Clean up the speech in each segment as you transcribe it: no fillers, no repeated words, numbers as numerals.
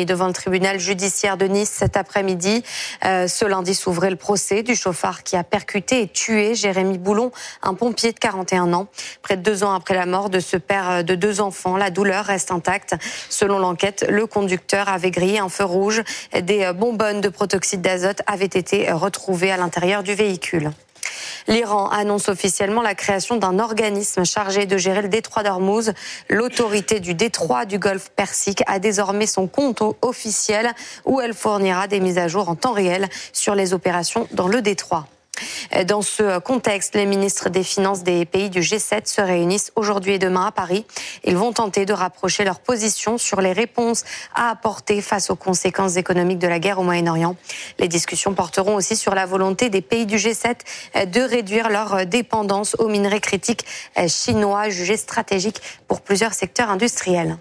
réunis devant le tribunal judiciaire de Nice cet après-midi. Ce lundi s'ouvrait le procès du chauffard qui a percuté et tué Jérémy Boulon, un pompier de 41 ans. Près de 2 ans après la mort de ce père de 2 enfants, la douleur reste intacte. Selon l'enquête, le conducteur avait grillé un feu rouge. Des bonbonnes de protoxyde d'azote avaient été retrouvées à l'intérieur du véhicule. L'Iran annonce officiellement la création d'un organisme chargé de gérer le détroit d'Ormuz. L'autorité du détroit du Golfe Persique a désormais son compte officiel où elle fournira des mises à jour en temps réel sur les opérations dans le détroit. Dans ce contexte, les ministres des Finances des pays du G7 se réunissent aujourd'hui et demain à Paris. Ils vont tenter de rapprocher leur position sur les réponses à apporter face aux conséquences économiques de la guerre au Moyen-Orient. Les discussions porteront aussi sur la volonté des pays du G7 de réduire leur dépendance aux minerais critiques chinois jugés stratégiques pour plusieurs secteurs industriels.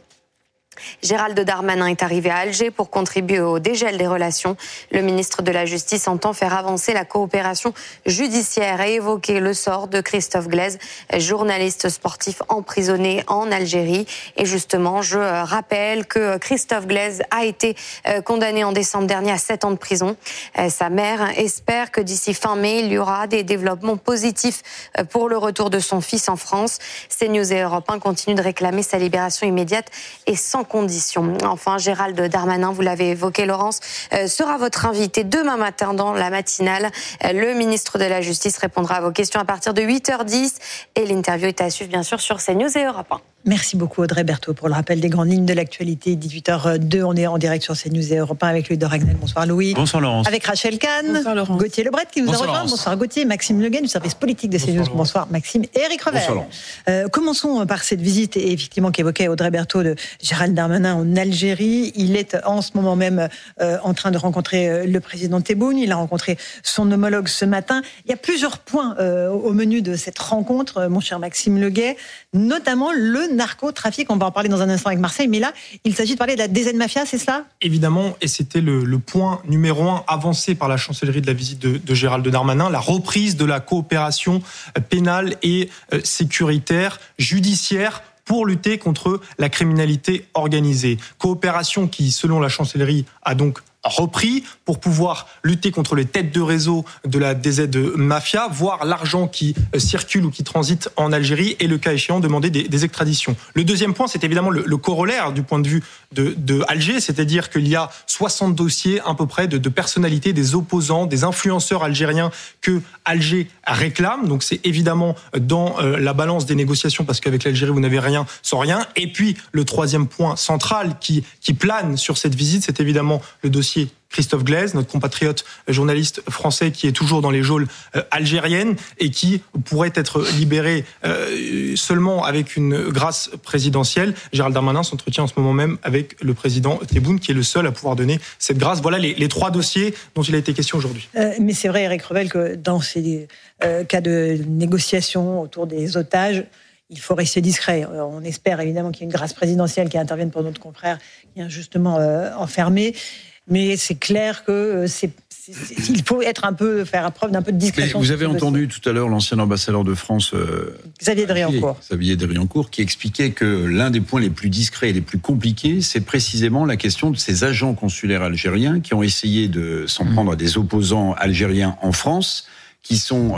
Gérald Darmanin est arrivé à Alger pour contribuer au dégel des relations. Le ministre de la Justice entend faire avancer la coopération judiciaire et évoquer le sort de Christophe Glaise, journaliste sportif emprisonné en Algérie. Et justement, je rappelle que Christophe Glaise a été condamné en décembre dernier à 7 ans de prison. Sa mère espère que d'ici fin mai, il y aura des développements positifs pour le retour de son fils en France. CNews et Europe 1 continuent de réclamer sa libération immédiate et sans conditions. Enfin, Gérald Darmanin, vous l'avez évoqué, Laurence, sera votre invité demain matin dans la matinale. Le ministre de la Justice répondra à vos questions à partir de 8h10 et l'interview est à suivre bien sûr sur CNews et Europe 1. Merci beaucoup Audrey Berthaud pour le rappel des grandes lignes de l'actualité. 18h02, on est en direct sur CNews et Europe 1 avec Louis de Ragnel. Bonsoir Louis. Bonsoir Laurence. Avec Rachel Kahn. Bonsoir Laurence. Gauthier Lebret qui nous a rejoint. Laurence. Bonsoir Gauthier. Maxime Leguet du service politique de CNews. Bonsoir Maxime. Et Eric Revel. Bonsoir Laurence. Commençons par cette visite effectivement qu'évoquait Audrey Berthaud de Gérald Darmanin en Algérie. Il est en ce moment même en train de rencontrer le président Tebboune. Il a rencontré son homologue ce matin. Il y a plusieurs points au menu de cette rencontre, mon cher Maxime Leguet, notamment le narcotrafic. On va en parler dans un instant avec Marseille, mais là, il s'agit de parler de la DZ Mafia, c'est cela ? Évidemment, et c'était le point numéro 1 avancé par la chancellerie de la visite de Gérald Darmanin, la reprise de la coopération pénale et sécuritaire, judiciaire, pour lutter contre la criminalité organisée. Coopération qui, selon la chancellerie, a donc repris pour pouvoir lutter contre les têtes de réseau de la DZ Mafia, voir l'argent qui circule ou qui transite en Algérie et le cas échéant demander des extraditions. Le deuxième point, c'est évidemment le corollaire du point de vue de Alger, c'est-à-dire qu'il y a 60 dossiers à peu près de personnalités, des opposants, des influenceurs algériens que Alger réclame. Donc c'est évidemment dans la balance des négociations parce qu'avec l'Algérie, vous n'avez rien sans rien. Et puis le troisième point central qui plane sur cette visite, c'est évidemment le dossier Christophe Glaise, notre compatriote journaliste français qui est toujours dans les geôles algériennes et qui pourrait être libéré seulement avec une grâce présidentielle. Gérald Darmanin s'entretient en ce moment même avec le président Tebboune qui est le seul à pouvoir donner cette grâce. Voilà les 3 dossiers dont il a été question aujourd'hui. Mais c'est vrai, Eric Revel, que dans ces cas de négociation autour des otages, il faut rester discret. On espère évidemment qu'il y ait une grâce présidentielle qui intervienne pour notre confrère qui est injustement enfermé. Mais c'est clair que il faut faire preuve d'un peu de discrétion. Mais vous avez entendu tout à l'heure l'ancien ambassadeur de France, Xavier Driancourt, qui expliquait que l'un des points les plus discrets et les plus compliqués, c'est précisément la question de ces agents consulaires algériens qui ont essayé de s'en prendre à des opposants algériens en France, qui sont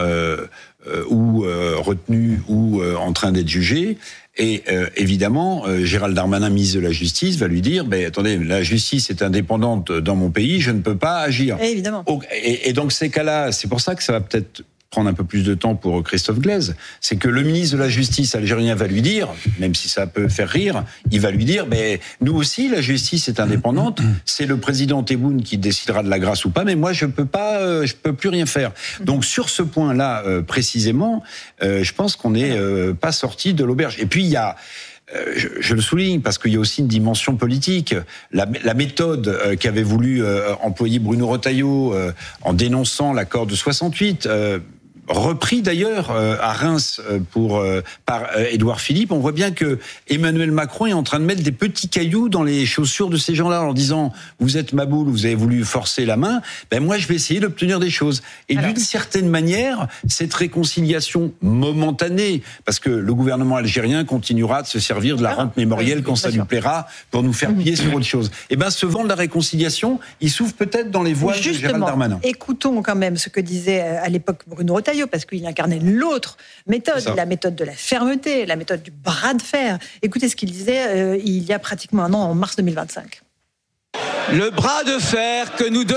retenus ou en train d'être jugés. Et évidemment, Gérald Darmanin, ministre de la Justice, va lui dire attendez, la justice est indépendante dans mon pays, je ne peux pas agir. Et évidemment. Et donc ces cas-là, c'est pour ça que ça va peut-être prendre un peu plus de temps pour Christophe Glaise, c'est que le ministre de la Justice algérien va lui dire, même si ça peut faire rire, il va lui dire nous aussi, la justice est indépendante, c'est le président Tebboune qui décidera de la grâce ou pas, mais moi je peux plus rien faire. Donc sur ce point-là, précisément, je pense qu'on n'est pas sorti de l'auberge. Et puis il y a je le souligne parce qu'il y a aussi une dimension politique. La méthode qu'avait voulu employer Bruno Retailleau en dénonçant l'accord de 68, repris d'ailleurs à Reims par Édouard Philippe. On voit bien que Emmanuel Macron est en train de mettre des petits cailloux dans les chaussures de ces gens-là en disant « vous êtes ma boule, vous avez voulu forcer la main, ben moi je vais essayer d'obtenir des choses ». Et d'une certaine manière, cette réconciliation momentanée, parce que le gouvernement algérien continuera de se servir de la rente mémorielle quand ça lui plaira pour nous faire plier sur autre chose. Et ben ce vent de la réconciliation, il s'ouvre peut-être dans les voies de Gérald Darmanin. Écoutons quand même ce que disait à l'époque Bruno Retailleau, parce qu'il incarnait l'autre méthode, la méthode de la fermeté, la méthode du bras de fer. Écoutez ce qu'il disait il y a pratiquement un an, en mars 2025. Le bras de fer que nous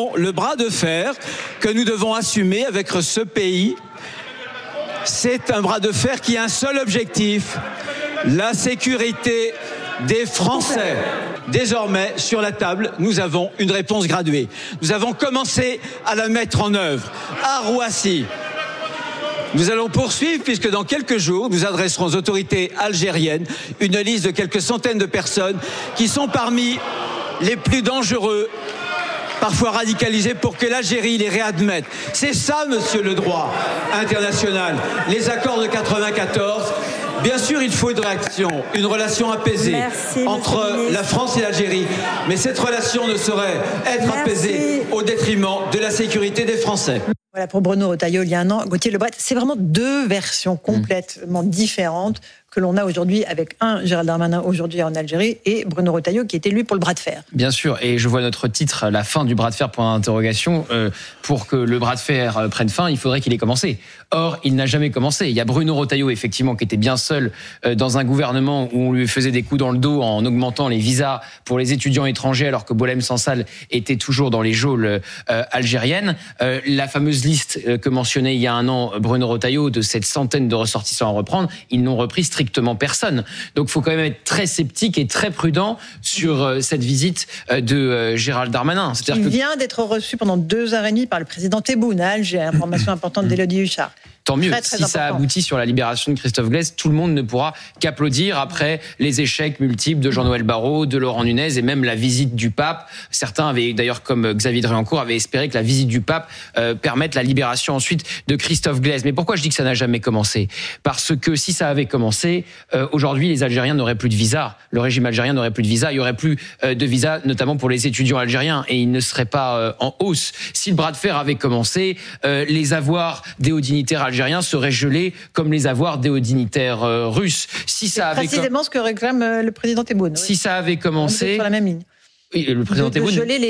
devons assumer avec ce pays, c'est un bras de fer qui a un seul objectif, la sécurité des Français. Désormais, sur la table, nous avons une réponse graduée. Nous avons commencé à la mettre en œuvre. À Roissy, nous allons poursuivre puisque dans quelques jours, nous adresserons aux autorités algériennes une liste de quelques centaines de personnes qui sont parmi les plus dangereux, parfois radicalisés, pour que l'Algérie les réadmette. C'est ça, monsieur, le droit international. Les accords de 94. Bien sûr, il faut une réaction, une relation apaisée entre la France et l'Algérie. Mais cette relation ne saurait être apaisée au détriment de la sécurité des Français. Voilà pour Bruno Retailleau il y a un an. Gauthier Lebret, c'est vraiment deux versions complètement différentes que l'on a aujourd'hui avec Gérald Darmanin aujourd'hui en Algérie et Bruno Retailleau qui était lui pour le bras de fer. Bien sûr, et je vois notre titre, la fin du bras de fer point d'interrogation. Pour que le bras de fer prenne fin, il faudrait qu'il ait commencé. Or, il n'a jamais commencé. Il y a Bruno Retailleau, effectivement, qui était bien seul dans un gouvernement où on lui faisait des coups dans le dos en augmentant les visas pour les étudiants étrangers, alors que Boualem Sansal était toujours dans les geôles algériennes. La fameuse liste que mentionnait il y a un an Bruno Retailleau de cette centaine de ressortissants à reprendre, ils n'ont repris strictement personne. Donc, il faut quand même être très sceptique et très prudent sur cette visite de Gérald Darmanin. Il vient d'être reçu pendant 2h30 par le président Tebboune à Alger. Information importante d'Élodie Huchard. Tant mieux. Très si ça aboutit sur la libération de Christophe Glaise, tout le monde ne pourra qu'applaudir après les échecs multiples de Jean-Noël Barrot, de Laurent Nunez et même la visite du pape. Certains avaient, d'ailleurs, comme Xavier Driancourt, avaient espéré que la visite du pape permette la libération ensuite de Christophe Glaise. Mais pourquoi je dis que ça n'a jamais commencé ? Parce que si ça avait commencé, aujourd'hui, les Algériens n'auraient plus de visa. Le régime algérien n'aurait plus de visa. Il y aurait plus de visa, notamment pour les étudiants algériens, et ils ne seraient pas en hausse. Si le bras de fer avait commencé, les avoirs des hauts dignitaires algériens seraient gelés comme les avoirs des hauts dignitaires russes. Si ça avait précisément ce que réclame le président Tebboune. Si ça avait commencé sur la même ligne. Oui, le président Tebboune. De geler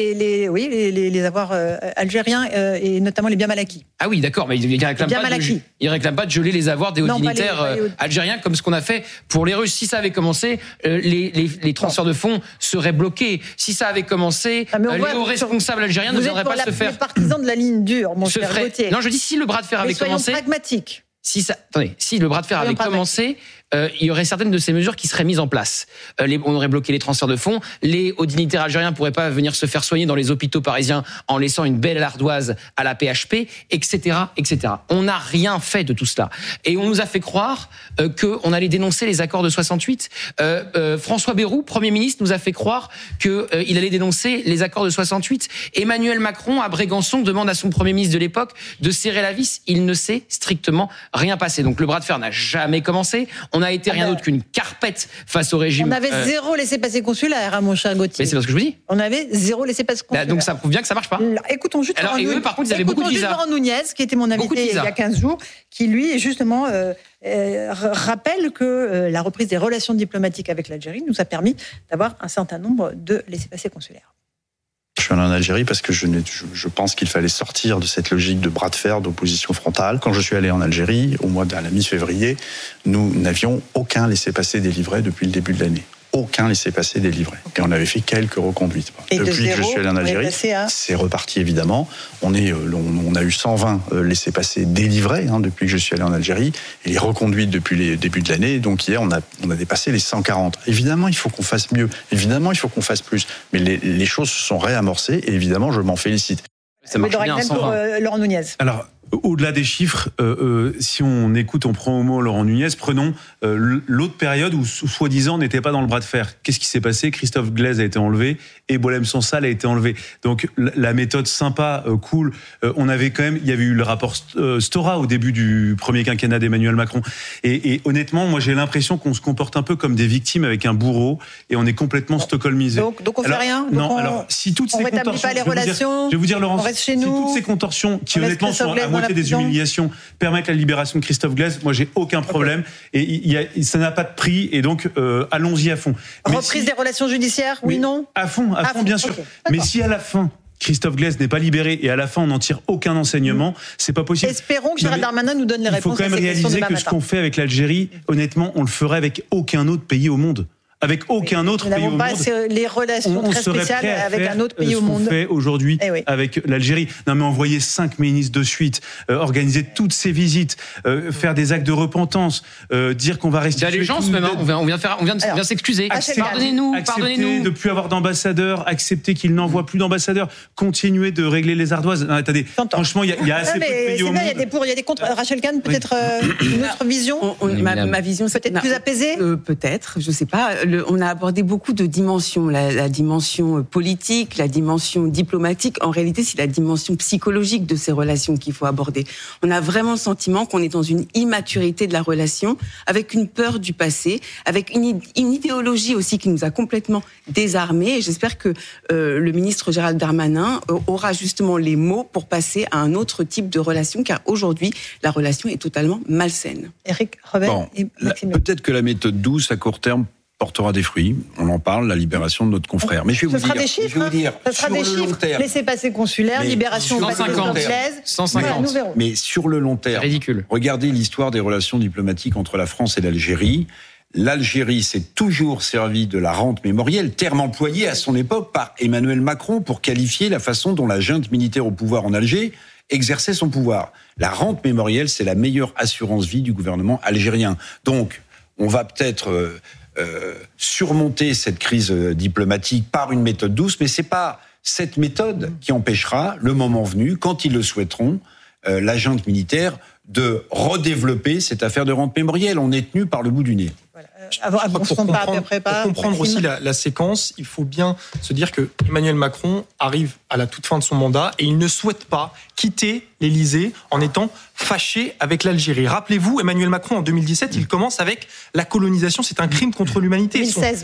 les avoirs algériens et notamment les biens mal acquis. Ah oui, d'accord, mais il réclame pas de geler les avoirs des hauts dignitaires algériens comme ce qu'on a fait pour les Russes. Si ça avait commencé, les transferts de fonds seraient bloqués. Si ça avait commencé, les hauts responsables algériens ne viendraient pas se faire. Vous êtes partisan de la ligne dure, mon cher Gauthier. Non, je dis si le bras de fer avait commencé. Soyons pragmatiques. Si le bras de fer avait commencé, il y aurait certaines de ces mesures qui seraient mises en place. On aurait bloqué les transferts de fonds, les hauts dignitaires algériens ne pourraient pas venir se faire soigner dans les hôpitaux parisiens en laissant une belle ardoise à la PHP, etc., etc. On n'a rien fait de tout cela. Et on nous a fait croire qu'on allait dénoncer les accords de 68. François Bayrou, Premier ministre, nous a fait croire qu'il allait dénoncer les accords de 68. Emmanuel Macron, à Brégançon, demande à son Premier ministre de l'époque de serrer la vis. Il ne s'est strictement rien passé. Donc le bras de fer n'a jamais commencé. On n'a été rien d'autre qu'une carpette face au régime. On avait zéro laissez-passer consulaire, mon cher Gauthier. Mais c'est parce que je vous dis. On avait zéro laissez-passer consulaire. Donc ça prouve bien que ça marche pas. Écoutons juste. Alors, eux, par contre, ils avaient beaucoup de visas. Laurent Nunez, qui était mon invité il y a 15 jours, qui lui, justement, rappelle que la reprise des relations diplomatiques avec l'Algérie nous a permis d'avoir un certain nombre de laissez-passer consulaires. Je suis allé en Algérie parce que je pense qu'il fallait sortir de cette logique de bras de fer, d'opposition frontale. Quand je suis allé en Algérie, à la mi-février, nous n'avions aucun laissez-passer délivré depuis le début de l'année. Aucun laissez-passer délivré. Et on avait fait quelques reconduites. Et depuis que je suis allé en Algérie, c'est reparti évidemment. On a eu 120 laissez-passer délivrés depuis que je suis allé en Algérie, et les reconduites depuis les débuts de l'année. Donc hier, on a dépassé les 140. Évidemment, il faut qu'on fasse mieux. Évidemment, il faut qu'on fasse plus. Mais les choses se sont réamorcées et évidemment, je m'en félicite. Ça marche bien, pour Laurent Nunez. Alors, au-delà des chiffres, si on écoute, on prend au mot Laurent Nunez, prenons l'autre période où, soi-disant, on n'était pas dans le bras de fer. Qu'est-ce qui s'est passé ? Christophe Glaise a été enlevé et Boualem Sansal a été enlevé. Donc la méthode sympa, cool, il y avait eu le rapport Stora au début du premier quinquennat d'Emmanuel Macron. Et honnêtement, moi j'ai l'impression qu'on se comporte un peu comme des victimes avec un bourreau et on est complètement stockholmisé. Donc on fait rien. Alors si toutes ces contorsions, pas les relations, je vais vous dire Laurence, on reste chez si nous, toutes ces contorsions qui honnêtement sont à moitié des humiliations permettent la libération de Christophe Glaise, moi j'ai aucun problème et ça n'a pas de prix et donc allons-y à fond. Reprise des relations judiciaires, oui, non ? À fond, bien sûr. Okay, mais si à la fin Christophe Glaise n'est pas libéré et à la fin on n'en tire aucun enseignement, c'est pas possible. Espérons que Gérald Darmanin nous donne les réponses. Il faut quand même réaliser que ce qu'on fait avec l'Algérie, honnêtement, on le ferait avec aucun autre pays au monde. Avec aucun autre pays au monde. Nous n'avons pas les relations très spéciales avec un autre pays au monde. Ce qu'on fait aujourd'hui avec l'Algérie. Non mais envoyer 5 ministres de suite, organiser toutes ces visites, faire des actes de repentance, dire qu'on va restituer... D'allégeance même, on vient s'excuser. Pardonnez-nous. Accepter de plus avoir d'ambassadeurs, accepter qu'il n'envoie plus d'ambassadeurs, continuer de régler les ardoises. Non, attendez, franchement, il y a assez peu de pays au monde. Il y a des pour, il y a des contre. Rachel Kahn, peut-être une autre vision. Ma vision, c'est peut-être plus apaisée. Peut-être, je sais pas. On a abordé beaucoup de dimensions, la dimension politique, la dimension diplomatique. En réalité, c'est la dimension psychologique de ces relations qu'il faut aborder. On a vraiment le sentiment qu'on est dans une immaturité de la relation, avec une peur du passé, avec une idéologie aussi qui nous a complètement désarmés. Et j'espère que le ministre Gérald Darmanin aura justement les mots pour passer à un autre type de relation, car aujourd'hui, la relation est totalement malsaine. Éric Revel et Maxime. Peut-être que la méthode douce, à court terme, portera des fruits. On en parle, la libération de notre confrère. Mais je vais vous dire, ce sera des chiffres. Laissez-passer consulaire, libération de Christophe Glaise. 150. Mais sur le long terme, ridicule. Regardez l'histoire des relations diplomatiques entre la France et l'Algérie. L'Algérie s'est toujours servi de la rente mémorielle, terme employé à son époque par Emmanuel Macron pour qualifier la façon dont la junte militaire au pouvoir en Alger exerçait son pouvoir. La rente mémorielle, c'est la meilleure assurance vie du gouvernement algérien. Donc, on va peut-être surmonter cette crise diplomatique par une méthode douce, mais c'est pas cette méthode qui empêchera, le moment venu, quand ils le souhaiteront, la junte militaire de redévelopper cette affaire de rente mémorielle. On est tenu par le bout du nez. Voilà. Pour comprendre aussi la séquence, il faut bien se dire que Emmanuel Macron arrive à la toute fin de son mandat et il ne souhaite pas quitter l'Élysée en étant fâché avec l'Algérie. Rappelez-vous, Emmanuel Macron, en 2017, il commence avec la colonisation. C'est un crime contre l'humanité.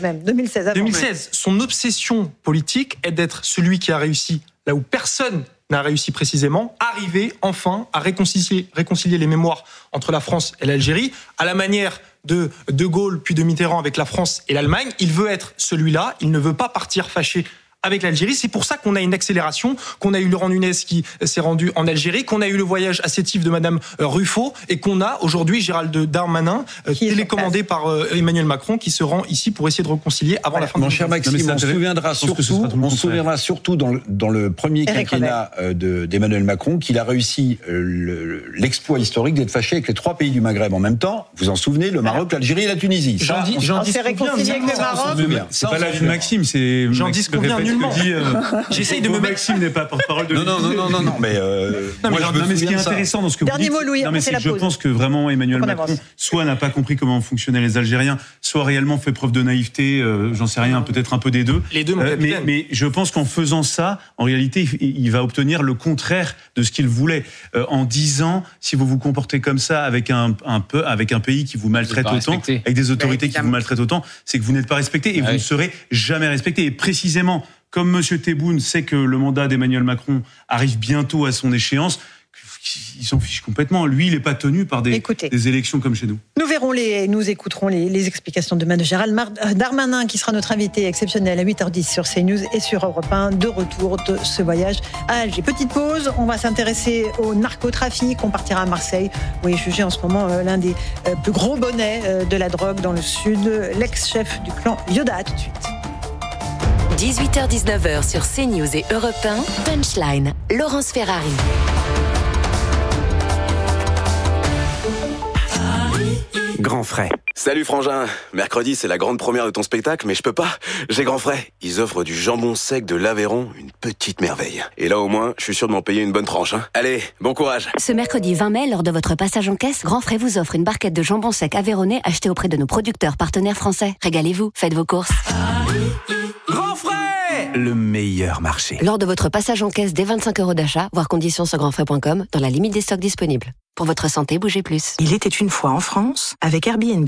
2016. Son obsession politique est d'être celui qui a réussi là où personne n'a réussi précisément, arriver enfin à réconcilier les mémoires entre la France et l'Algérie, à la manière de Gaulle puis de Mitterrand avec la France et l'Allemagne. Il veut être celui-là, il ne veut pas partir fâché avec l'Algérie. C'est pour ça qu'on a une accélération, qu'on a eu Laurent Nunez qui s'est rendu en Algérie, qu'on a eu le voyage assétif de Madame Ruffo et qu'on a aujourd'hui Gérald Darmanin, télécommandé par Emmanuel Macron, qui se rend ici pour essayer de réconcilier avant la fin de Mon cher Maxime, on se souviendra surtout dans le premier quinquennat d'Emmanuel Macron qu'il a réussi l'exploit historique d'être fâché avec les 3 pays du Maghreb en même temps. Vous en souvenez, le Maroc, l'Algérie et la Tunisie. On s'est réconcilié avec le Maroc. C'est pas l'avis de Maxime, c'est... J'en dis ce qu'on vient nullement. J'essaye de me mettre... Maxime n'est pas porte-parole de Non, mais ce qui est intéressant dans ce que vous dites... Dernier mot, Louis, c'est la pause. Je pense que vraiment Emmanuel Macron, soit n'a pas compris comment fonctionnaient les Algériens, soit réellement fait preuve de naïveté, j'en sais rien, peut-être un peu des deux. Les deux, mon capitaine. Mais je pense qu'en faisant ça, en réalité, il va obtenir le contraire de ce qu'il voulait. En disant, si vous vous comportez comme ça avec un pays qui vous maltraite autant, avec des autorités qui vous maltraitent autant, c'est que vous n'êtes pas respecté et vous ne serez jamais respecté. Et précisément, comme M. Tebboune sait que le mandat d'Emmanuel Macron arrive bientôt à son échéance, il s'en fiche complètement. Lui, il n'est pas tenu par des élections comme chez nous. Nous écouterons les explications de Mme Gérald Darmanin, qui sera notre invité exceptionnel à 8h10 sur CNews et sur Europe 1, de retour de ce voyage à Alger. Petite pause, on va s'intéresser au narcotrafic. On partira à Marseille, où est jugé en ce moment l'un des plus gros bonnets de la drogue dans le sud, l'ex-chef du clan Yoda. À tout de suite. 18h-19h sur CNews et Europe 1, Punchline, Laurence Ferrari. Grand frais. Salut frangin, mercredi c'est la grande première de ton spectacle, mais je peux pas, j'ai grand frais. Ils offrent du jambon sec de l'Aveyron, une petite merveille. Et là au moins, je suis sûr de m'en payer une bonne tranche. Allez, bon courage. Ce mercredi 20 mai, lors de votre passage en caisse, Grand Frais vous offre une barquette de jambon sec aveyronnais achetée auprès de nos producteurs partenaires français. Régalez-vous, faites vos courses. Grand Frais, le meilleur marché. Lors de votre passage en caisse dès 25 € d'achat, voir conditions sur grandfrais.com, dans la limite des stocks disponibles. Pour votre santé, bougez plus. Il était une fois en France avec Airbnb.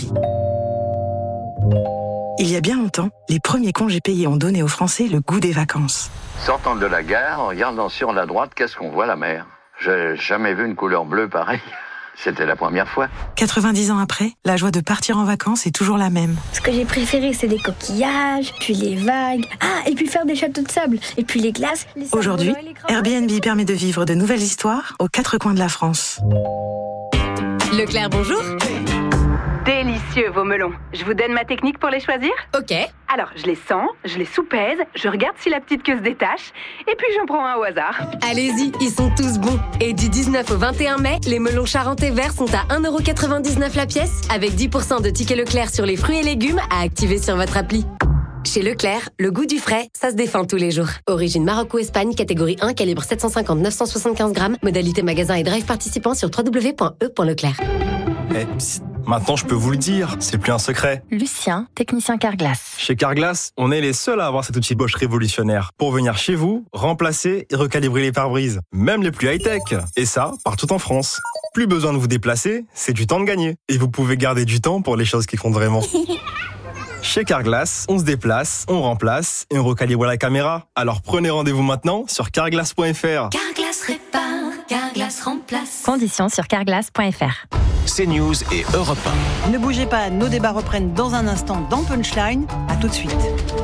Il y a bien longtemps, les premiers congés payés ont donné aux Français le goût des vacances. Sortant de la gare, en regardant sur la droite, qu'est-ce qu'on voit? La mer. J'ai jamais vu une couleur bleue pareille. C'était la première fois. 90 ans après, la joie de partir en vacances est toujours la même. Ce que j'ai préféré, c'est les coquillages, puis les vagues. Ah, et puis faire des châteaux de sable, et puis les glaces. Aujourd'hui, Airbnb permet de vivre de nouvelles histoires aux 4 coins de la France. Leclerc, bonjour. Délicieux vos melons. Je vous donne ma technique pour les choisir? Ok. Alors, je les sens, je les soupèse, je regarde si la petite queue se détache, et puis j'en prends un au hasard. Allez-y, ils sont tous bons. Et du 19 au 21 mai, les melons charentais verts sont à 1,99 € la pièce, avec 10% de tickets Leclerc sur les fruits et légumes à activer sur votre appli. Chez Leclerc, le goût du frais, ça se défend tous les jours. Origine Maroc ou Espagne, catégorie 1, calibre 750-975 grammes. Modalité magasin et drive participant sur www.e.leclerc. Psst, maintenant je peux vous le dire, c'est plus un secret. Lucien, technicien Carglass. Chez Carglass, on est les seuls à avoir cet outil Bosch révolutionnaire pour venir chez vous, remplacer et recalibrer les pare-brises, même les plus high-tech. Et ça, partout en France. Plus besoin de vous déplacer, c'est du temps de gagner. Et vous pouvez garder du temps pour les choses qui comptent vraiment. Chez Carglass, on se déplace, on remplace et on recalibre la caméra. Alors prenez rendez-vous maintenant sur carglass.fr. Carglass répare, Carglass remplace. Conditions sur carglass.fr. CNews et Europe 1. Ne bougez pas, nos débats reprennent dans un instant dans Punchline. À tout de suite.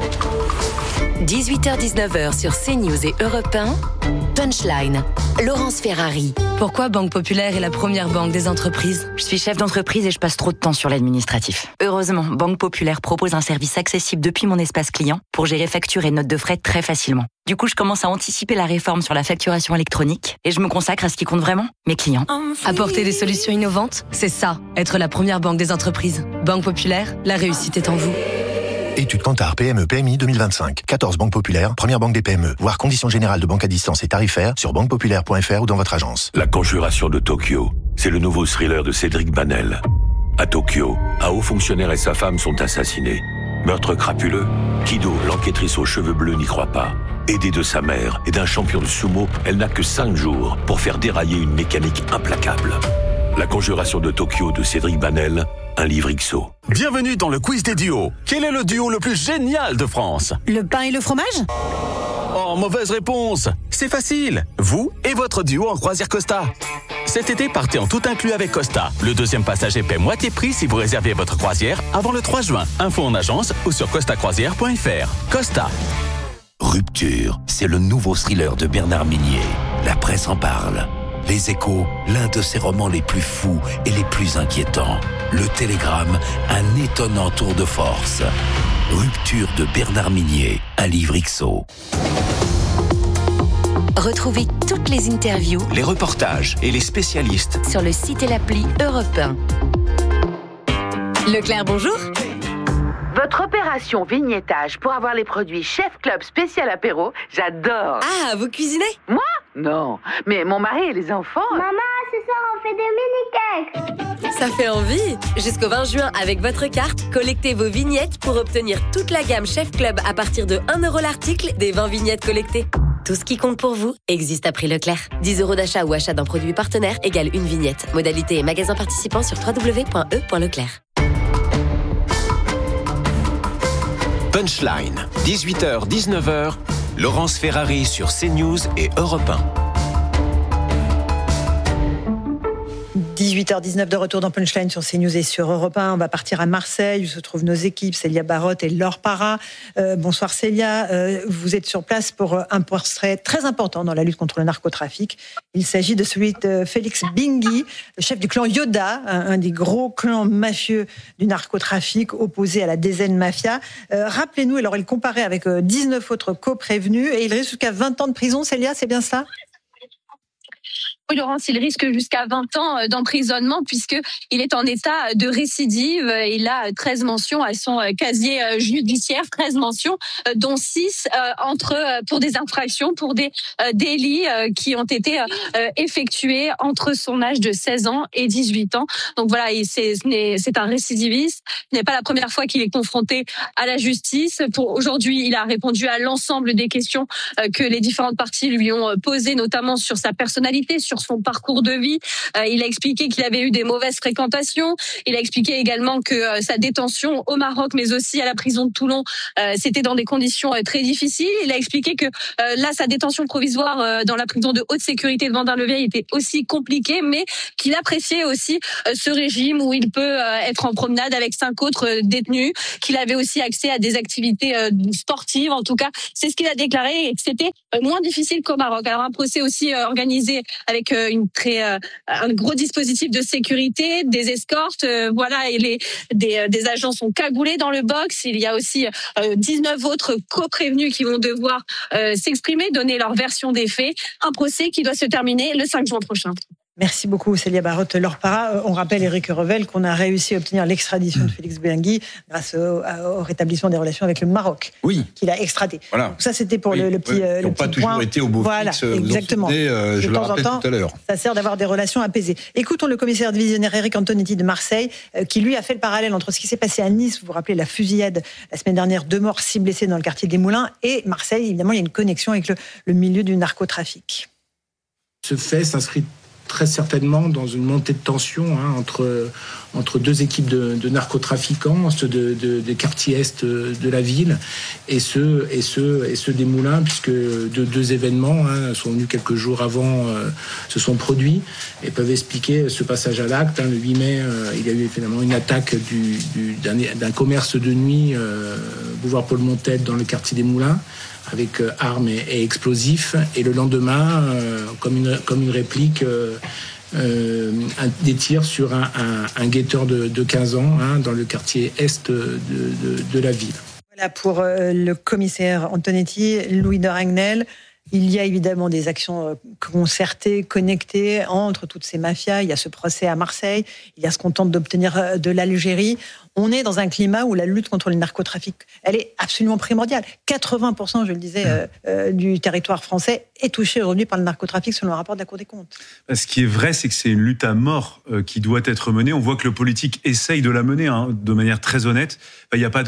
18h-19h sur CNews et Europe 1. Punchline. Laurence Ferrari. Pourquoi Banque Populaire est la première banque des entreprises? Je suis chef d'entreprise et je passe trop de temps sur l'administratif. Heureusement, Banque Populaire propose un service accessible depuis mon espace client pour gérer factures et notes de frais très facilement. Du coup, je commence à anticiper la réforme sur la facturation électronique et je me consacre à ce qui compte vraiment, mes clients. Apporter des solutions innovantes, c'est ça, être la première banque des entreprises. Banque Populaire, la réussite est en vous. Étude Kantar PME PMI 2025. 14 banques populaires, première banque des PME. Voir conditions générales de banque à distance et tarifaires sur banquepopulaire.fr ou dans votre agence. La conjuration de Tokyo, c'est le nouveau thriller de Cédric Banel. À Tokyo, un haut fonctionnaire et sa femme sont assassinés. Meurtre crapuleux. Kido, l'enquêtrice aux cheveux bleus, n'y croit pas. Aidée de sa mère et d'un champion de sumo, elle n'a que 5 jours pour faire dérailler une mécanique implacable. La conjuration de Tokyo de Cédric Banel, un livre XO. Bienvenue dans le quiz des duos. Quel est le duo le plus génial de France? Le pain et le fromage? Oh, mauvaise réponse. C'est facile. Vous et votre duo en croisière Costa. Cet été, partez en tout inclus avec Costa. Le deuxième passager paie moitié prix si vous réservez votre croisière avant le 3 juin. Info en agence ou sur costacroisière.fr. Costa. Rupture, c'est le nouveau thriller de Bernard Minier. La presse en parle. Les Échos, l'un de ses romans les plus fous et les plus inquiétants. Le Télégramme, un étonnant tour de force. Rupture de Bernard Minier, un livre XO. Retrouvez toutes les interviews, les reportages et les spécialistes sur le site et l'appli Europe 1. Leclerc, bonjour. Votre opération vignettage pour avoir les produits Chef Club spécial apéro, j'adore. Ah, vous cuisinez? Moi? Non, mais mon mari et les enfants... Maman, ce soir on fait des mini-cakes. Ça fait envie. Jusqu'au 20 juin, avec votre carte, collectez vos vignettes pour obtenir toute la gamme Chef Club à partir de 1 € l'article des 20 vignettes collectées. Tout ce qui compte pour vous existe à prix Leclerc. 10 € d'achat ou achat d'un produit partenaire égale une vignette. Modalité et magasin participant sur www.e.leclerc. Punchline, 18h-19h, Laurence Ferrari sur CNews et Europe 1. 18h19 de retour dans Punchline sur CNews et sur Europe 1. On va partir à Marseille où se trouvent nos équipes, Célia Barotte et Laure Parra. Bonsoir Célia, vous êtes sur place pour un portrait très important dans la lutte contre le narcotrafic. Il s'agit de celui de Félix Bingui, le chef du clan Yoda, un des gros clans mafieux du narcotrafic opposé à la DZ Mafia. Rappelez-nous, alors il comparait avec 19 autres co-prévenus et il risque jusqu'à 20 ans de prison. Célia, c'est bien ça ? Laurence, il risque jusqu'à 20 ans d'emprisonnement puisqu'il est en état de récidive. Il a 13 mentions à son casier judiciaire, 13 mentions, dont 6 pour des infractions, pour des délits qui ont été effectués entre son âge de 16 ans et 18 ans. Donc voilà, c'est un récidiviste. Ce n'est pas la première fois qu'il est confronté à la justice. Aujourd'hui, il a répondu à l'ensemble des questions que les différentes parties lui ont posées, notamment sur sa personnalité, sur son parcours de vie. Il a expliqué qu'il avait eu des mauvaises fréquentations. Il a expliqué également que sa détention au Maroc, mais aussi à la prison de Toulon, c'était dans des conditions très difficiles. Il a expliqué que là, sa détention provisoire dans la prison de haute sécurité de Vendin-le-Vieil était aussi compliquée, mais qu'il appréciait aussi ce régime où il peut être en promenade avec 5 autres détenus, qu'il avait aussi accès à des activités sportives. En tout cas, c'est ce qu'il a déclaré et que c'était moins difficile qu'au Maroc. Alors un procès aussi organisé avec un gros dispositif de sécurité, des escortes, voilà, et des agents sont cagoulés dans le box. Il y a aussi 19 autres co-prévenus qui vont devoir s'exprimer, donner leur version des faits. Un procès qui doit se terminer le 5 juin prochain. Merci beaucoup, Célia Barotte-Laure Parra. On rappelle, Éric Revel, qu'on a réussi à obtenir l'extradition de Félix Bouyengui grâce au rétablissement des relations avec le Maroc. Oui. Qu'il a extradé. Voilà. Donc ça, c'était pour le petit Ils n'ont pas toujours été au beau voilà, fixe. Exactement. Je le rappelais tout à l'heure. Ça sert d'avoir des relations apaisées. Écoutons le commissaire divisionnaire Éric Antonetti de Marseille, qui lui a fait le parallèle entre ce qui s'est passé à Nice, vous vous rappelez la fusillade la semaine dernière, 2 morts, 6 blessés dans le quartier des Moulins, et Marseille. Évidemment, il y a une connexion avec le milieu du narcotrafic. Ce fait s'inscrit très certainement dans une montée de tension entre 2 équipes de narcotrafiquants, ceux des quartiers est de la ville et ceux des Moulins, puisque 2 événements sont venus quelques jours avant, se sont produits et peuvent expliquer ce passage à l'acte. Le 8 mai, il y a eu finalement une attaque d'un commerce de nuit, boulevard Paul Montel, dans le quartier des Moulins, avec armes et explosifs, et le lendemain, comme une réplique, des tirs sur un guetteur de 15 ans dans le quartier est de la ville. Voilà pour le commissaire Antonetti. Louis de Ragnel. Il y a évidemment des actions concertées, connectées entre toutes ces mafias. Il y a ce procès à Marseille. Il y a ce qu'on tente d'obtenir de l'Algérie. On est dans un climat où la lutte contre le narcotrafic, elle est absolument primordiale. 80%, je le disais, du territoire français est touché aujourd'hui par le narcotrafic selon un rapport de la Cour des comptes. Ce qui est vrai, c'est que c'est une lutte à mort qui doit être menée. On voit que le politique essaye de la mener de manière très honnête. Il n'y a pas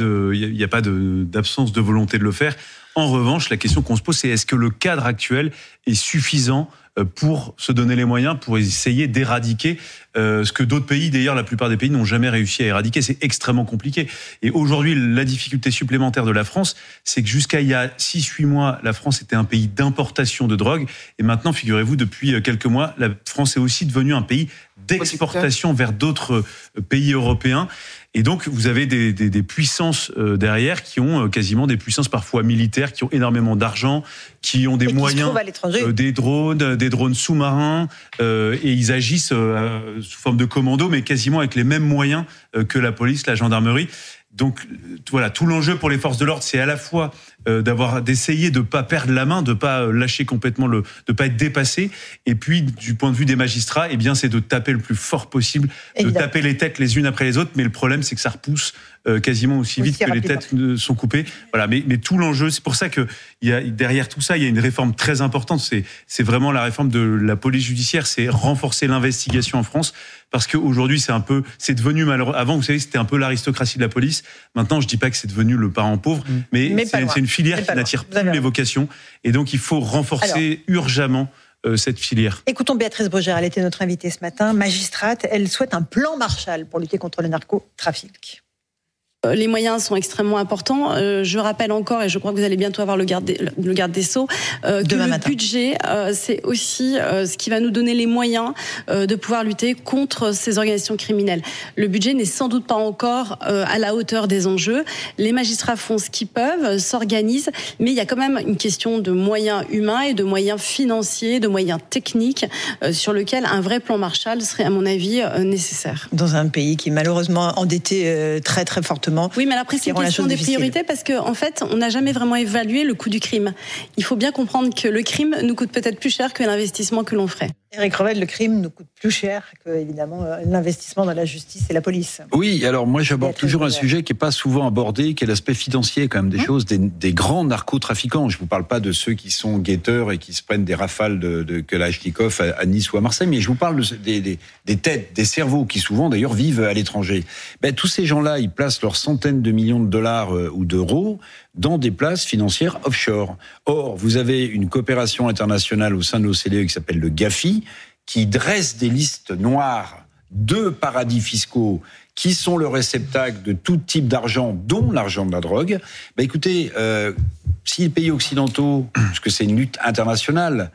d'absence de volonté de le faire. En revanche, la question qu'on se pose, c'est est-ce que le cadre actuel est suffisant pour se donner les moyens, pour essayer d'éradiquer ce que d'autres pays, d'ailleurs la plupart des pays, n'ont jamais réussi à éradiquer. C'est extrêmement compliqué. Et aujourd'hui, la difficulté supplémentaire de la France, c'est que jusqu'à il y a 6-8 mois, la France était un pays d'importation de drogue. Et maintenant, figurez-vous, depuis quelques mois, la France est aussi devenue un pays d'exportation vers d'autres pays européens. Et donc, vous avez des puissances derrière qui ont quasiment des puissances parfois militaires, qui ont énormément d'argent, qui ont des moyens, des drones sous-marins, et ils agissent sous forme de commando, mais quasiment avec les mêmes moyens que la police, la gendarmerie. Donc voilà, tout l'enjeu pour les forces de l'ordre, c'est à la fois d'essayer de pas perdre la main, de pas lâcher complètement de pas être dépassé, et puis du point de vue des magistrats, eh bien c'est de taper le plus fort possible, de taper les têtes les unes après les autres. Mais le problème, c'est que ça repousse quasiment aussi vite que les têtes sont coupées. Voilà, mais tout l'enjeu, c'est pour ça que derrière tout ça, il y a une réforme très importante. C'est vraiment la réforme de la police judiciaire, c'est renforcer l'investigation en France. Parce qu'aujourd'hui, c'est devenu malheureux. Avant, vous savez, c'était un peu l'aristocratie de la police. Maintenant, je dis pas que c'est devenu le parent pauvre, mais c'est une filière qui n'attire plus les vocations. Et donc, il faut renforcer urgemment cette filière. Écoutons Béatrice Brugère, elle était notre invitée ce matin, magistrate. Elle souhaite un plan Marshall pour lutter contre le narcotrafic. Les moyens sont extrêmement importants. Je rappelle encore, et je crois que vous allez bientôt avoir le garde des Sceaux, que le budget, c'est aussi ce qui va nous donner les moyens de pouvoir lutter contre ces organisations criminelles. Le budget n'est sans doute pas encore à la hauteur des enjeux. Les magistrats font ce qu'ils peuvent, s'organisent, mais il y a quand même une question de moyens humains et de moyens financiers, de moyens techniques, sur lequel un vrai plan Marshall serait, à mon avis, nécessaire. Dans un pays qui est malheureusement endetté très très fortement, comportements. Oui, mais après, c'est une question des priorités parce qu'en fait, on n'a jamais vraiment évalué le coût du crime. Il faut bien comprendre que le crime nous coûte peut-être plus cher que l'investissement que l'on ferait. Éric Revel, le crime nous coûte plus cher que, évidemment, l'investissement dans la justice et la police. Oui, alors moi j'aborde toujours un sujet qui n'est pas souvent abordé, qui est l'aspect financier quand même des choses, des grands narcotrafiquants. Je ne vous parle pas de ceux qui sont guetteurs et qui se prennent des rafales de Kalachnikov à Nice ou à Marseille, mais je vous parle des têtes, des cerveaux qui souvent d'ailleurs vivent à l'étranger. Tous ces gens-là, ils placent leurs centaines de millions de dollars ou d'euros dans des places financières offshore. Or, vous avez une coopération internationale au sein de l'OCDE qui s'appelle le GAFI, qui dresse des listes noires de paradis fiscaux qui sont le réceptacle de tout type d'argent, dont l'argent de la drogue. Écoutez, si les pays occidentaux, puisque c'est une lutte internationale,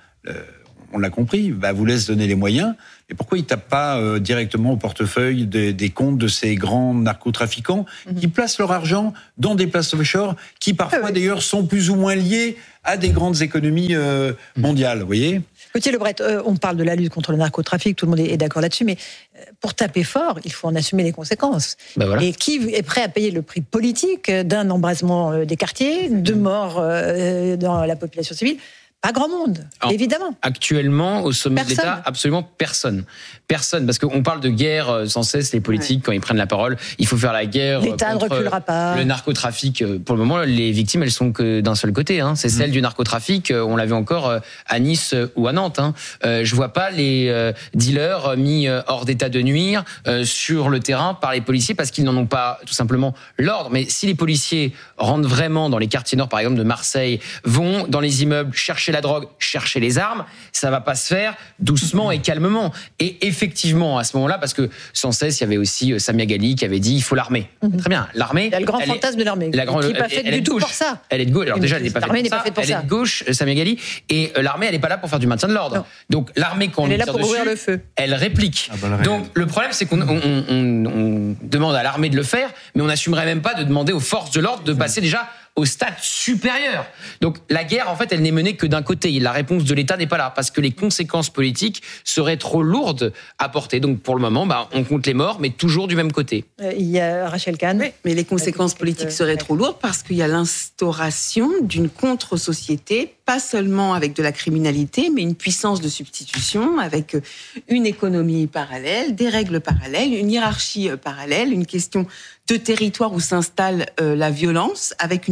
on l'a compris, vous laisse donner les moyens, mais pourquoi ils ne tapent pas directement au portefeuille des comptes de ces grands narcotrafiquants qui placent leur argent dans des places offshore qui parfois d'ailleurs sont plus ou moins liées à des grandes économies mondiales, vous voyez ? Gauthier Lebret, on parle de la lutte contre le narcotrafic, tout le monde est d'accord là-dessus, mais pour taper fort, il faut en assumer les conséquences. Voilà. Et qui est prêt à payer le prix politique d'un embrasement des quartiers, de morts dans la population civile ? Pas grand monde, évidemment. Actuellement, au sommet de l'État, absolument personne. Personne, parce qu'on parle de guerre sans cesse, les politiques, quand ils prennent la parole, il faut faire la guerre l'État contre ne reculera pas. Le narcotrafic. Pour le moment, les victimes, elles sont que d'un seul côté. C'est celle du narcotrafic, on l'a vu encore à Nice ou à Nantes. Je vois pas les dealers mis hors d'état de nuire sur le terrain par les policiers parce qu'ils n'en ont pas tout simplement l'ordre. Mais si les policiers rentrent vraiment dans les quartiers nord, par exemple de Marseille, vont dans les immeubles chercher la drogue, chercher les armes, ça va pas se faire doucement et calmement. Et effectivement, à ce moment-là, parce que sans cesse, il y avait aussi Samia Ghali qui avait dit il faut l'armée. Très bien, l'armée. Il y a le grand fantasme de l'armée. Qui n'est pas faite du tout pour ça. Elle est de gauche. Alors déjà, elle n'est pas faite pour ça. Elle est de gauche, Samia Ghali. Et l'armée, elle n'est pas là pour faire du maintien de l'ordre. Donc l'armée, quand on est là tire pour dessus, ouvrir le feu. Elle réplique. Donc le problème, c'est qu'on demande à l'armée de le faire, mais on n'assumerait même pas de demander aux forces de l'ordre de passer déjà au stade supérieur. Donc la guerre, en fait, elle n'est menée que d'un côté. La réponse de l'État n'est pas là, parce que les conséquences politiques seraient trop lourdes à porter. Donc pour le moment, on compte les morts, mais toujours du même côté. Il y a Rachel Kahn. Oui, mais les conséquences politiques seraient trop lourdes parce qu'il y a l'instauration d'une contre-société, pas seulement avec de la criminalité, mais une puissance de substitution, avec une économie parallèle, des règles parallèles, une hiérarchie parallèle, une question de territoire où s'installe la violence, avec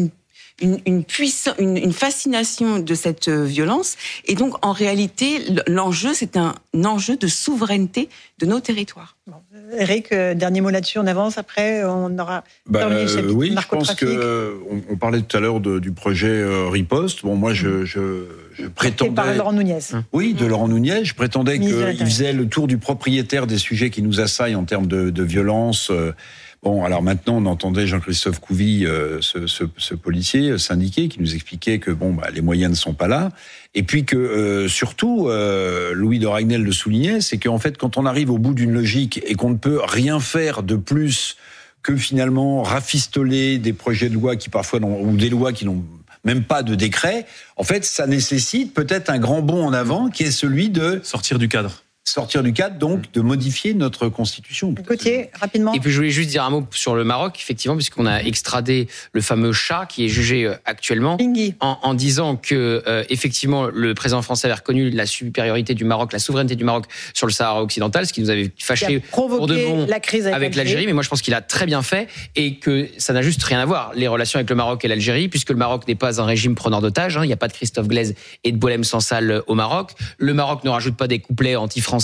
une fascination de cette violence. Et donc, en réalité, l'enjeu, c'est un enjeu de souveraineté de nos territoires. Éric, dernier mot là-dessus, on avance, après on aura terminé le chapitre oui, je pense qu'on parlait tout à l'heure du projet Riposte. Bon, moi, je prétendais... par Laurent Nunez. Oui, de Laurent Nunez. Je prétendais qu'il faisait le tour du propriétaire des sujets qui nous assaillent en termes de violence. Bon, alors maintenant, on entendait Jean-Christophe Couvi, ce policier syndiqué, qui nous expliquait que les moyens ne sont pas là. Et puis que, surtout, Louis de Ragnel le soulignait, c'est qu'en fait, quand on arrive au bout d'une logique et qu'on ne peut rien faire de plus que finalement rafistoler des projets de loi qui parfois ou des lois qui n'ont même pas de décret, en fait, ça nécessite peut-être un grand bond en avant qui est celui de... Sortir du cadre. Donc de modifier notre constitution. Gauthier, rapidement. Et puis je voulais juste dire un mot sur le Maroc, effectivement, puisqu'on a extradé le fameux chat qui est jugé actuellement en disant que effectivement le président français avait reconnu la supériorité du Maroc, la souveraineté du Maroc sur le Sahara occidental, ce qui nous avait fâché pour de bon la crise avec l'Algérie. Mais moi je pense qu'il a très bien fait et que ça n'a juste rien à voir, les relations avec le Maroc et l'Algérie, puisque le Maroc n'est pas un régime preneur d'otages. Il n'y a pas de Christophe Glaise et de Boualem Sansal au Maroc. Le Maroc ne rajoute pas des couplets anti-français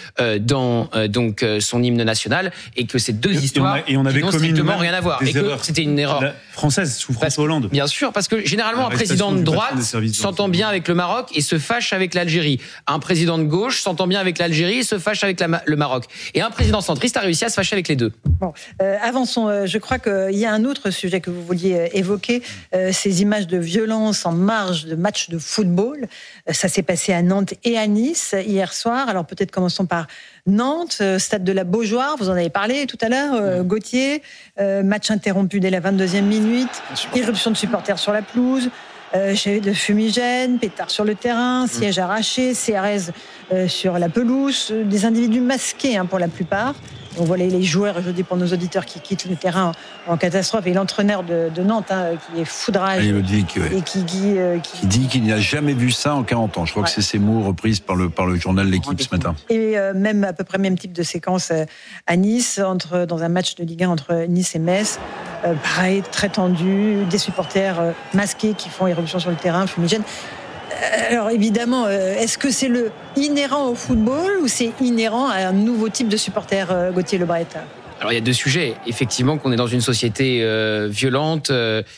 dans son hymne national, et que ces deux histoires n'ont strictement rien à voir, et que c'était une erreur française sous François Hollande. Bien sûr, parce que généralement un président de droite s'entend bien avec le Maroc et se fâche avec l'Algérie. Un président de gauche s'entend bien avec l'Algérie et se fâche avec le Maroc. Et un président centriste a réussi à se fâcher avec les deux. Bon, avançons. Je crois qu'il y a un autre sujet que vous vouliez évoquer, ces images de violence en marge de matchs de football. Ça s'est passé à Nantes et à Nice hier soir. Alors peut-être commençons par Nantes, stade de la Beaujoire, vous en avez parlé tout à l'heure, Gauthier. Match interrompu dès la 22e minute, irruption de supporters sur la pelouse, de fumigènes, pétards sur le terrain, sièges arrachés, CRS sur la pelouse, des individus masqués pour la plupart. On voit les joueurs, je dis pour nos auditeurs, qui quittent le terrain en catastrophe, et l'entraîneur de Nantes qui est foudrage et qui dit qu'il n'a jamais vu ça en 40 ans. Je crois que c'est ces mots reprises par le journal L'Équipe ce matin. Et même à peu près même type de séquence à Nice, dans un match de Ligue 1 entre Nice et Metz. Pareil, très tendu, des supporters masqués qui font éruption sur le terrain, fumigènes. Alors évidemment, est-ce que c'est le inhérent au football ou c'est inhérent à un nouveau type de supporter, Gauthier Lebret? Alors il y a deux sujets. Effectivement, qu'on est dans une société violente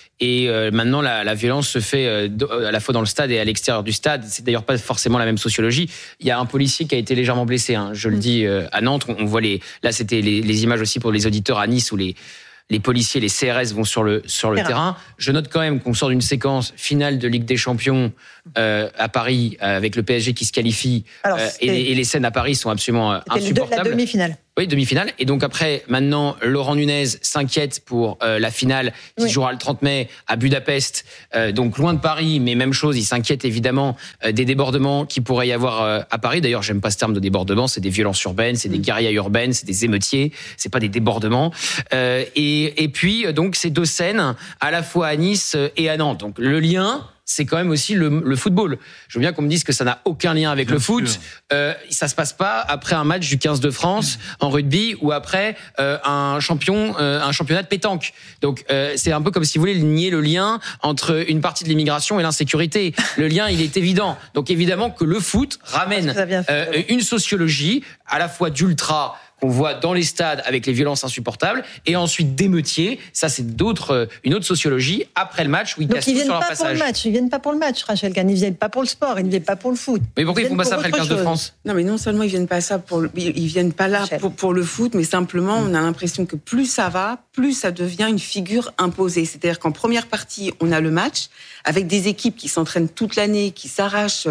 et maintenant la violence se fait à la fois dans le stade et à l'extérieur du stade. C'est d'ailleurs pas forcément la même sociologie. Il y a un policier qui a été légèrement blessé. Je le dis à Nantes. On voit là c'était les images aussi pour les auditeurs à Nice où les policiers, les CRS vont sur le terrain. Je note quand même qu'on sort d'une séquence finale de Ligue des Champions à Paris avec le PSG qui se qualifie. Et les scènes à Paris sont absolument insupportables. La demi-finale. Oui, demi-finale. Et donc après, maintenant, Laurent Nunez s'inquiète pour la finale qui se jouera le 30 mai à Budapest. Donc loin de Paris, mais même chose, il s'inquiète évidemment des débordements qui pourraient y avoir à Paris. D'ailleurs, j'aime pas ce terme de débordement, c'est des violences urbaines, c'est des guérillas urbaines, c'est des émeutiers, c'est pas des débordements. Et puis, donc, ces deux scènes, à la fois à Nice et à Nantes. Donc le lien, c'est quand même aussi le football. Je veux bien qu'on me dise que ça n'a aucun lien avec le foot. Ça se passe pas après un match du 15 de France en rugby ou après un championnat de pétanque. Donc c'est un peu comme si vous voulez nier le lien entre une partie de l'immigration et l'insécurité. Le lien, il est évident. Donc évidemment que le foot ramène une sociologie à la fois d'ultra qu'on voit dans les stades avec les violences insupportables, et ensuite d'émeutiers. Ça, c'est une autre sociologie après le match où ils cassent tout sur leur passage. Ils viennent pas pour le match, Rachel Kahn. Ils viennent pas pour le sport, ils ne viennent pas pour le foot. Mais pourquoi ils font pas ça après le 15 de France? Non, mais non seulement ils viennent pas ils viennent pas là pour le foot, mais simplement on a l'impression que plus ça va, plus ça devient une figure imposée. C'est-à-dire qu'en première partie, on a le match avec des équipes qui s'entraînent toute l'année, qui s'arrachent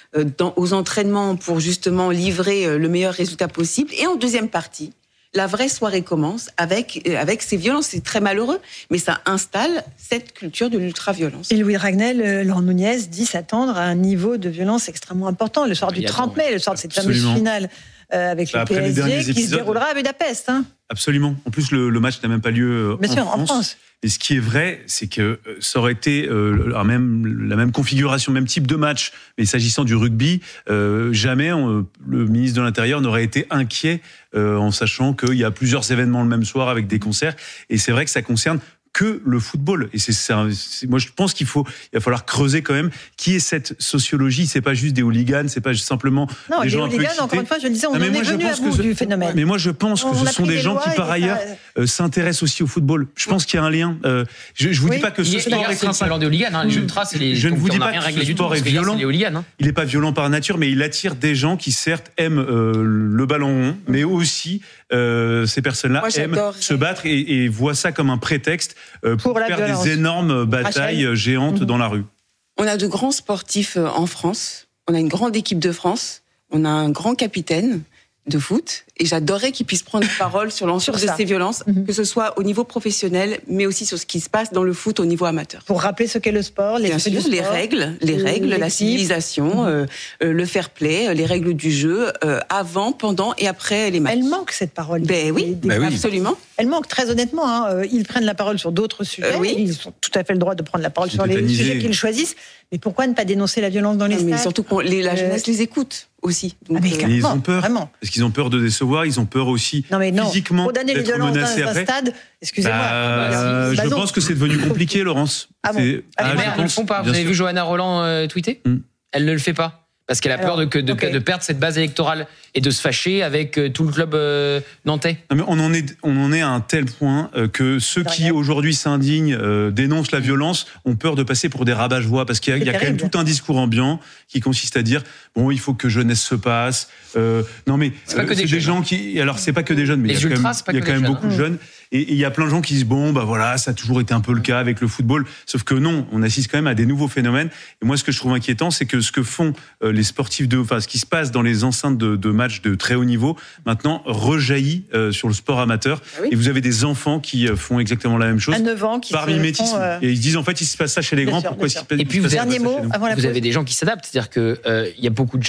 aux entraînements pour justement livrer le meilleur résultat possible. Et en deuxième partie, la vraie soirée commence avec ces violences. C'est très malheureux, mais ça installe cette culture de l'ultra-violence. Et Louis Ragnel, Laurent Nunez dit s'attendre à un niveau de violence extrêmement important le soir du 30 mai, le soir de cette fameuse finale avec le PSG qui se déroulera à Budapest. Absolument. En plus, le match n'a même pas lieu en France. Et ce qui est vrai, c'est que ça aurait été la même configuration, même type de match, mais s'agissant du rugby, jamais le ministre de l'Intérieur n'aurait été inquiet en sachant qu'il y a plusieurs événements le même soir avec des concerts. Et c'est vrai que ça concerne que le football. Et moi, je pense il va falloir creuser quand même qui est cette sociologie. C'est pas juste des hooligans, c'est pas simplement des gens un peu excités. Encore une fois, je le disais, on en est venu à bout du phénomène. Mais moi, je pense que ce sont des gens qui, par ailleurs, s'intéressent aussi au football. Je pense qu'il y a un lien. Je vous dis pas que ce sport est principalement des hooligans. Les ultras, c'est les. Je ne vous dis pas que ce sport est violent. Il n'est pas violent par nature, mais il attire des gens qui certes aiment le ballon rond, mais aussi ces personnes-là aiment se battre et voient ça comme un prétexte pour faire des énormes batailles géantes dans la rue. On a de grands sportifs en France, on a une grande équipe de France, on a un grand capitaine de foot, et j'adorerais qu'il puisse prendre parole sur l'ensemble de ces violences, que ce soit au niveau professionnel, mais aussi sur ce qui se passe dans le foot au niveau amateur. Pour rappeler ce qu'est le sport, les règles, la civilisation, le fair play, les règles du jeu, avant, pendant et après les matchs. Elle manque cette parole. Oui, absolument. Elle manque très honnêtement. Ils prennent la parole sur d'autres sujets. Ils ont tout à fait le droit de prendre la parole sur les sujets qu'ils choisissent. Mais pourquoi ne pas dénoncer la violence dans les stades? Mais surtout que la jeunesse les écoute aussi. Donc, ils ont peur. Vraiment. Parce qu'ils ont peur de décevoir, ils ont peur aussi physiquement d'être menacés après. Stade, excusez-moi. Je pense que c'est devenu compliqué, Laurence. Les maires ne le font pas. Vous avez vu Johanna Roland tweeter? Elle ne le fait pas. Parce qu'elle a peur de perdre cette base électorale et de se fâcher avec tout le club nantais. Non, mais on en est à un tel point que ceux qui aujourd'hui s'indignent, dénoncent la violence, ont peur de passer pour des rabat-joie, parce qu'il y a quand même tout un discours ambiant qui consiste à dire bon, il faut que jeunesse se passe. Non mais c'est pas que des gens qui. Alors c'est pas que des jeunes, mais il y a quand même beaucoup de jeunes. Et il y a plein de gens qui disent bon bah voilà, ça a toujours été un peu le cas avec le football, sauf que non, on assiste quand même à des nouveaux phénomènes. Et moi, ce que je trouve inquiétant, c'est que ce que font les sportifs ce qui se passe dans les enceintes de matchs de très haut niveau, maintenant rejaillit sur le sport amateur. Et vous avez des enfants qui font exactement la même chose. À 9 ans, qui par mimétisme. Et ils se disent en fait, il se passe ça chez les grands, pourquoi il se passe ça chez les Et puis vous avez des gens qui s'adaptent, c'est-à-dire que il y a beaucoup de gens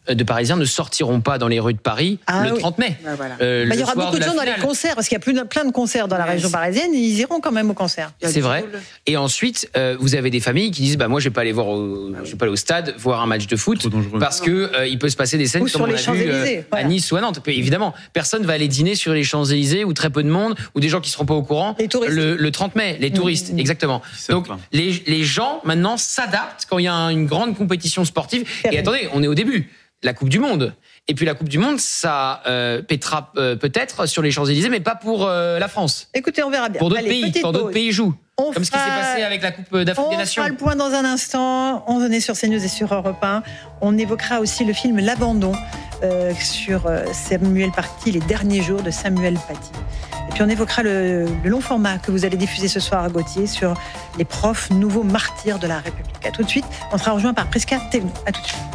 de Parisiens ne sortiront pas dans les rues de Paris le 30 mai. Il y aura beaucoup de gens dans les concerts, parce qu'il y a plein de concerts dans la région parisienne, ils iront quand même au concert. C'est vrai. Et ensuite, vous avez des familles qui disent moi je vais pas aller au stade voir un match de foot parce que il peut se passer des scènes comme on a vu à Nice ou à Nantes. Évidemment, personne va aller dîner sur les Champs-Élysées, ou très peu de monde, ou des gens qui seront pas au courant le 30 mai, les touristes, exactement. Donc les gens maintenant s'adaptent quand il y a une grande compétition sportive. Et attendez, on est au début. La Coupe du Monde. Et puis la Coupe du Monde, ça pètera peut-être sur les Champs-Élysées, mais pas pour la France. Écoutez, on verra bien. Pour d'autres pays, quand d'autres pays jouent. Comme ce qui s'est passé avec la Coupe d'Afrique des Nations. On fera le point dans un instant. On est sur CNews et sur Europe 1. On évoquera aussi le film L'Abandon sur Samuel Paty, les derniers jours de Samuel Paty. Et puis on évoquera le long format que vous allez diffuser ce soir à Gauthier sur les profs nouveaux martyrs de la République. À tout de suite. On sera rejoint par Prisca Thévenot. À tout de suite.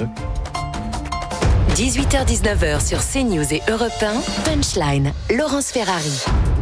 18h-19h sur CNews et Europe 1, Punchline, Laurence Ferrari.